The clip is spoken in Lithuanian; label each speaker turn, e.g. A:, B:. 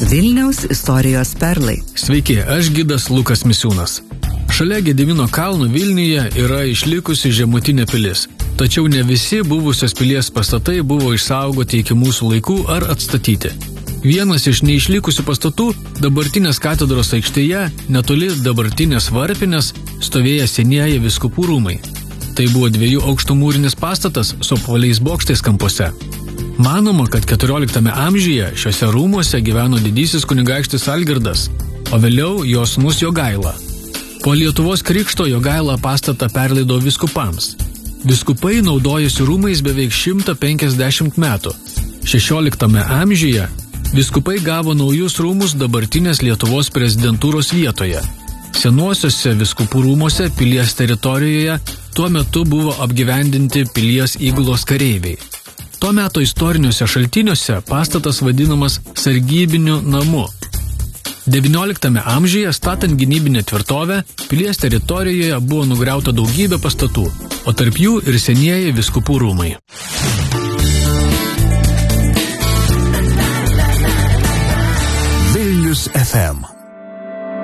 A: Vilniaus istorijos perlai.
B: Sveiki, aš gidas Lukas Misiūnas. Šalia Gedimino kalno Vilniuje yra išlikusi žemutinė pilis. Tačiau ne visi buvusios pilies pastatai buvo išsaugoti iki mūsų laikų ar atstatyti. Vienas iš neišlikusių pastatų dabartinės katedros aikštėje, netoli dabartinės varpinės, stovėjo senieji vyskupų rūmai. Tai buvo 2 aukštų mūrinis pastatas su apvaliais bokštais kampuose. Manoma, kad 14 amžiuje šiuose rūmuose gyveno didysis kunigaikštis Algirdas, o vėliau jo sūnus Jogaila. Po Lietuvos krikšto Jogaila pastatą perleido vyskupams. Vyskupai naudojosi rūmais beveik 150 metų. 16 amžiuje vyskupai gavo naujus rūmus dabartinės Lietuvos prezidentūros vietoje. Senuosiuose vyskupų rūmuose pilies teritorijoje tuo metu buvo apgyvendinti pilies įgulos kareiviai. Tuo metu istoriniuose šaltiniuose pastatas vadinamas sargybiniu namu. 19 amžiuje statant gynybinę tvirtovę, pilies teritorijoje buvo nugriauta daugybė pastatų, o tarp jų ir senieji vyskupų rūmai.
C: Vilnius FM